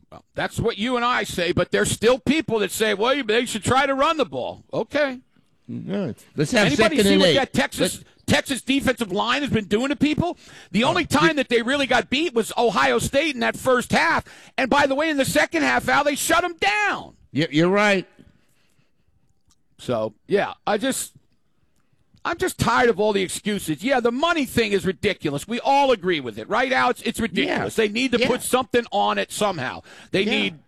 Well, that's what you and I say, but there's still people that say, well, they should try to run the ball. Okay. No, let's have Anybody second see and what 8. that Texas defensive line has been doing to people? The only time that they really got beat was Ohio State in that first half. And by the way, in the second half, Al, they shut them down. You're right. So, yeah, I'm just tired of all the excuses. Yeah, the money thing is ridiculous. We all agree with it, right, Al? It's ridiculous. Yeah. They need to put something on it somehow. They need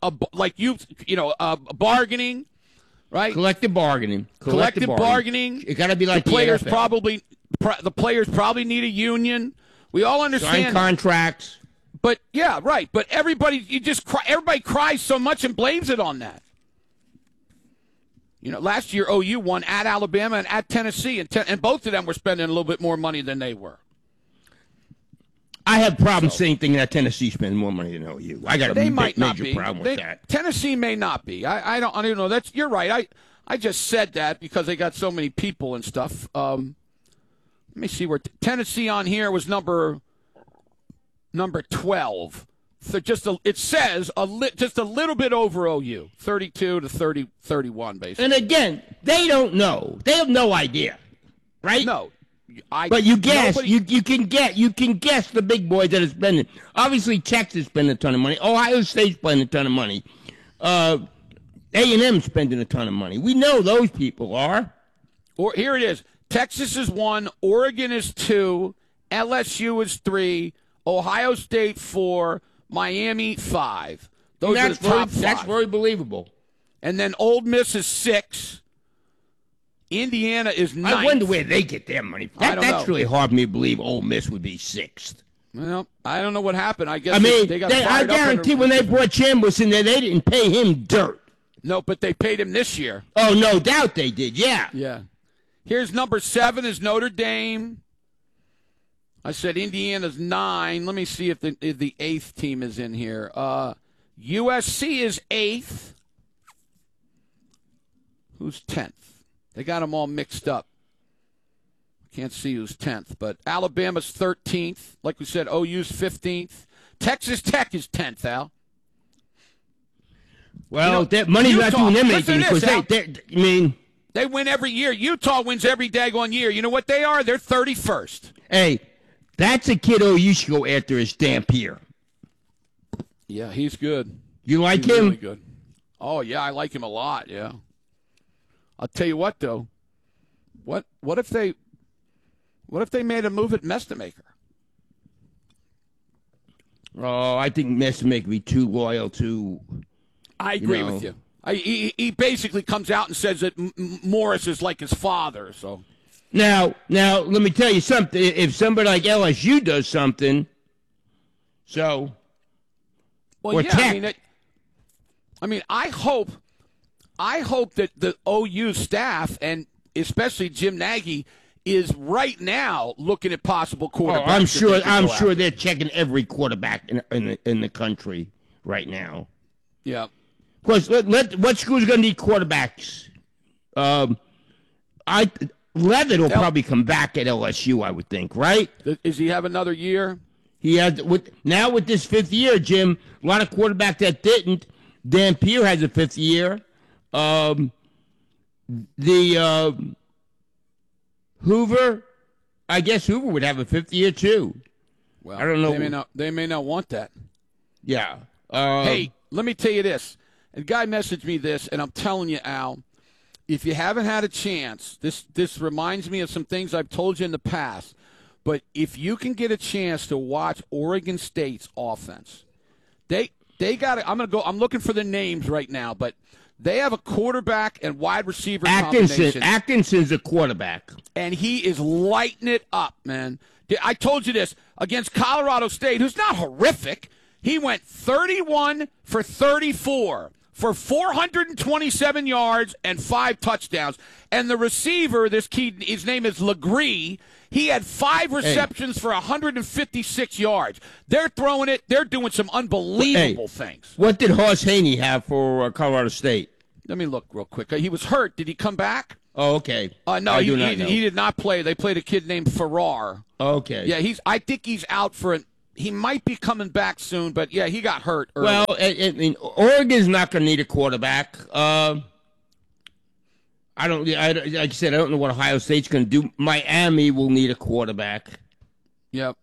bargaining, right? Collective bargaining. Collective bargaining. It got to be like the players NFL. The players probably need a union. We all understand Sign contracts. But yeah, right. But everybody cries so much and blames it on that. You know, last year OU won at Alabama and at Tennessee, and both of them were spending a little bit more money than they were. I have problems saying that Tennessee spends more money than OU. I got a major problem with that. Tennessee may not be. I don't know. You're right. I just said that because they got so many people and stuff. Let me see where Tennessee on here was number 12. So it says just a little bit over OU, 32 to 31, basically. And again, they don't know. They have no idea, right? No, but you guess. You can guess the big boys that are spending. Obviously, Texas spending a ton of money. Ohio State spending a ton of money. A&M spending a ton of money. We know those people are. Or here it is. Texas is 1, Oregon is 2, LSU is 3, Ohio State 4. Miami 5. Those are the top 5. That's very believable. And then Ole Miss is 6. Indiana is 9. I wonder where they get their money from. That's really hard for me to believe Ole Miss would be 6th. Well, I don't know what happened. I guess they got fired I guarantee when they brought Chambers in there, they didn't pay him dirt. No, but they paid him this year. Oh, no doubt they did, yeah. Yeah. Here's number 7 is Notre Dame. I said Indiana's 9. Let me see if the 8th team is in here. USC is 8th. Who's 10th? They got them all mixed up. Can't see who's 10th, but Alabama's 13th. Like we said, OU's 15th. Texas Tech is 10th, Al. Well, that money's not doing them anything because they win every year. Utah wins every daggone year. You know what they are? They're 31st. Hey. That's a kid OU should go after is Dampier. Yeah, he's good. You like he's him? Really good. Oh yeah, I like him a lot. Yeah. I'll tell you what though. What if they made a move at Mestamaker? Oh, I think Mestamaker would be too loyal to. I agree with you. He basically comes out and says that Morris is like his father. So. Now, let me tell you something. If somebody like LSU does something, well, yeah, I hope that the OU staff and especially Jim Nagy is right now looking at possible quarterbacks. Oh, I'm sure they're checking every quarterback in the country right now. Yeah. Of course, what school's going to need quarterbacks? Levitt will probably come back at LSU, I would think, right? Does he have another year? He has with this 5th year, Jim. A lot of quarterbacks that didn't. Dampier has a 5th year. Hoover, I guess Hoover would have a 5th year too. Well, I don't know. They may not want that. Yeah. Hey, let me tell you this. A guy messaged me this, and I'm telling you, Al. If you haven't had a chance, this reminds me of some things I've told you in the past. But if you can get a chance to watch Oregon State's offense, they got it. I'm looking for the names right now, but they have a quarterback and wide receiver combination. Atkinson's a quarterback, and he is lighting it up, man. I told you this against Colorado State, who's not horrific. He went 31 for 34. For 427 yards and 5 touchdowns. And the receiver, his name is Legree, he had 5 receptions for 156 yards. They're throwing it. They're doing some unbelievable things. What did Hoss Haney have for Colorado State? Let me look real quick. He was hurt. Did he come back? Oh, okay. No, he did not play. They played a kid named Farrar. Okay. Yeah, I think he's out for he might be coming back soon, but yeah, he got hurt early. Well, I mean, Oregon's not going to need a quarterback. Like I said, I don't know what Ohio State's going to do. Miami will need a quarterback. Yep.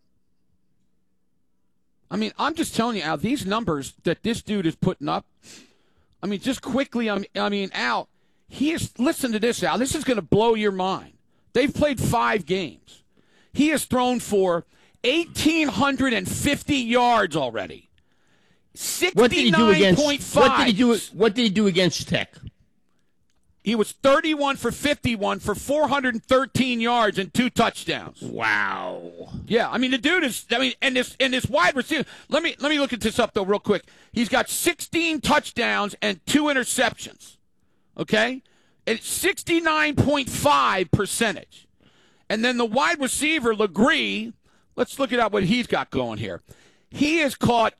I mean, I'm just telling you, Al, these numbers that this dude is putting up, I mean, just quickly, I mean, Al, listen to this, Al. This is going to blow your mind. They've played 5 games. He has thrown for 1,850 yards already. 69.5. What did he do against Tech? He was 31 for 51 for 413 yards and 2 touchdowns. Wow. Yeah, I mean the dude is. I mean, and this wide receiver. Let me look at this up though real quick. He's got 16 touchdowns and 2 interceptions. Okay, it's 69.5%. And then the wide receiver Legree. Let's look at what he's got going here. He has caught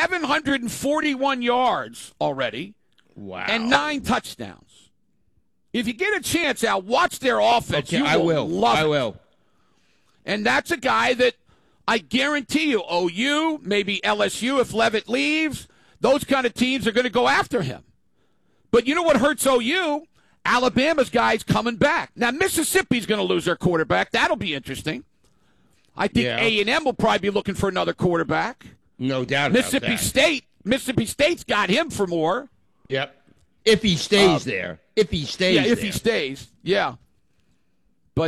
741 yards already. Wow. And 9 touchdowns. If you get a chance, Al, watch their offense. Okay, I will. Love it. I will. And that's a guy that I guarantee you, OU, maybe LSU if Levitt leaves, those kind of teams are going to go after him. But you know what hurts OU? Alabama's guys coming back. Now, Mississippi's going to lose their quarterback. That'll be interesting. I think A&M will probably be looking for another quarterback. No doubt Mississippi State's got him for more. Yep. If he stays there. If he stays there. Yeah, if he stays. Yeah. But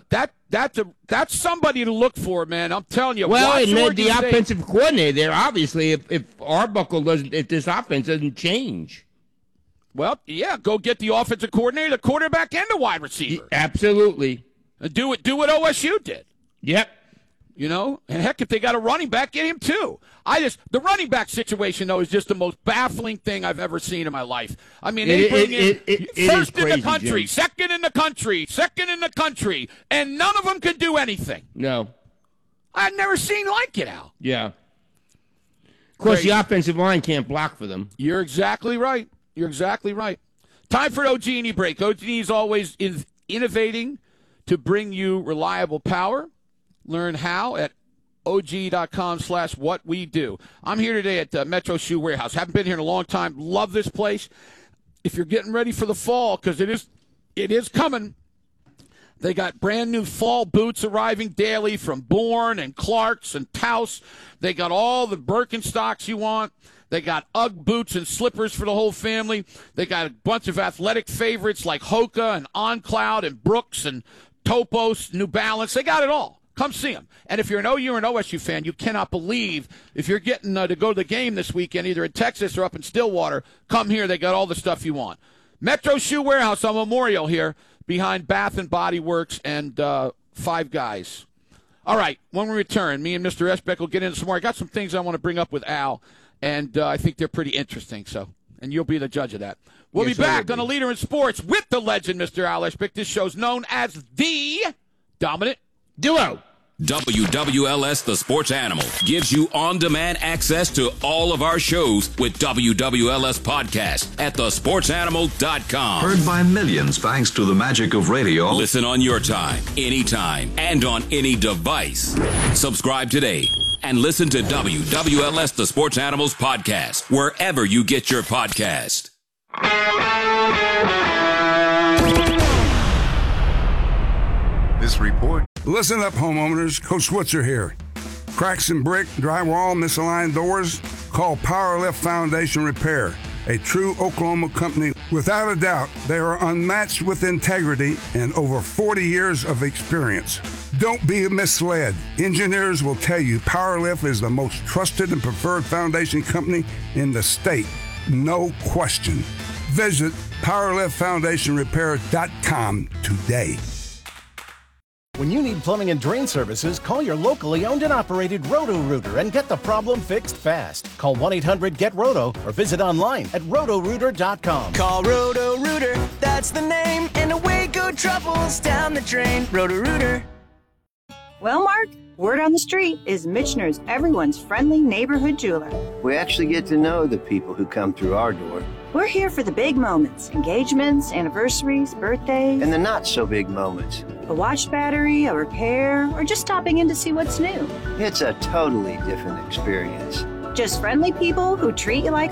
that's somebody to look for, man. I'm telling you. Well, and the offensive coordinator there, obviously, if Arbuckle if this offense doesn't change. Well, yeah, go get the offensive coordinator, the quarterback, and the wide receiver. Absolutely. Do what OSU did. Yep. You know, and heck, if they got a running back, get him too. The running back situation though is just the most baffling thing I've ever seen in my life. I mean, they bring in first in the country, second in the country, and none of them could do anything. No, I've never seen like it, Al. Yeah. Of course, the offensive line can't block for them. You're exactly right. Time for OG&E break. OG&E is always innovating to bring you reliable power. Learn how at OG.com/whatwedo. I'm here today at Metro Shoe Warehouse. Haven't been here in a long time. Love this place. If you're getting ready for the fall, because it is coming, they got brand new fall boots arriving daily from Bourne and Clark's and Taos. They got all the Birkenstocks you want. They got UGG boots and slippers for the whole family. They got a bunch of athletic favorites like Hoka and OnCloud and Brooks and Topos, New Balance. They got it all. Come see them. And if you're an OU or an OSU fan, you cannot believe if you're getting to go to the game this weekend, either in Texas or up in Stillwater, come here. They got all the stuff you want. Metro Shoe Warehouse on Memorial here behind Bath and Body Works and Five Guys. All right, when we return, me and Mr. Esbeck will get into some more. I got some things I want to bring up with Al, and I think they're pretty interesting. And you'll be the judge of that. We'll be back on A Leader in Sports with the legend, Mr. Al Esbeck. This show's known as The Dominant Duo. WWLS The Sports Animal gives you on-demand access to all of our shows with WWLS Podcast at thesportsanimal.com. Heard by millions thanks to the magic of radio. Listen on your time, anytime, and on any device. Subscribe today and listen to WWLS The Sports Animals Podcast wherever you get your podcast. This report. Listen up, homeowners. Coach Switzer here. Cracks in brick, drywall, misaligned doors? Call Powerlift Foundation Repair, a true Oklahoma company. Without a doubt, they are unmatched with integrity and over 40 years of experience. Don't be misled. Engineers will tell you Powerlift is the most trusted and preferred foundation company in the state. No question. Visit PowerliftFoundationRepair.com today. When you need plumbing and drain services, call your locally owned and operated Roto-Rooter and get the problem fixed fast. Call 1-800-GET-ROTO or visit online at rotorooter.com. Call Roto-Rooter, that's the name, and away go troubles down the drain. Roto-Rooter. Well, Mark, word on the street is Michener's everyone's friendly neighborhood jeweler. We actually get to know the people who come through our door. We're here for the big moments, engagements, anniversaries, birthdays. And the not-so-big moments. A washed battery, a repair, or just stopping in to see what's new. It's a totally different experience. Just friendly people who treat you like